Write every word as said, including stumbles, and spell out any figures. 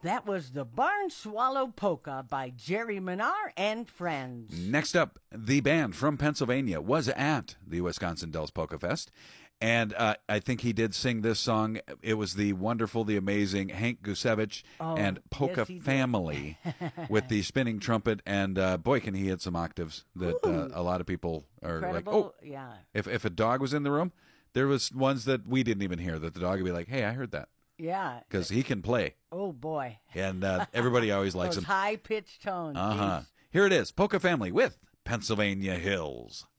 That was the Barn Swallow Polka by Jerry Minar and friends. Next up, the band from Pennsylvania was at the Wisconsin Dells Polka Fest. And uh, I think he did sing this song. It was the wonderful, the amazing Hank Gusevich Oh, and Polka yes, he did. Family with the spinning trumpet. And uh, boy, can he hit some octaves that uh, a lot of people are Incredible. like, oh, Yeah. if, if a dog was in the room, there was ones that we didn't even hear that the dog would be like, hey, I heard that. Yeah. Because he can play. Oh, boy. And uh, everybody always likes Those him. high-pitched tones. Uh-huh. Jeez. Here it is, Polka Family with Pennsylvania Hills.